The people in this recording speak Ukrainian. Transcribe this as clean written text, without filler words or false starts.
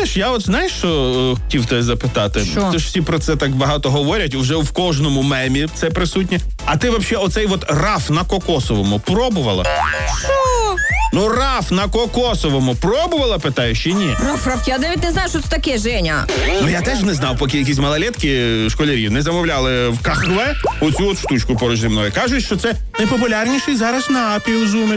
чуєш, я от знаєш, що хотів тебе запитати? Що? Тож всі про це так багато говорять, вже в кожному мемі це присутнє. А ти взагалі оцей от раф на кокосовому пробувала? Що? Ну, раф на кокосовому пробувала, питаєш, чи ні? Раф, я навіть не знаю, що це таке, Женя. Ну, я теж не знав, поки якісь малолетки, школярі, не замовляли в Кахве оцю от штучку поруч зі мною. Кажуть, що це найпопулярніший зараз напій у Житомирі.